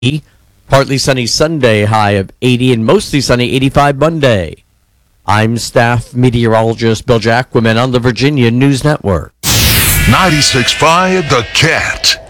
Partly sunny Sunday, high of 80, and mostly sunny 85 Monday. I'm staff meteorologist Bill Jacquemin on the Virginia News Network. 96.5 The Cat.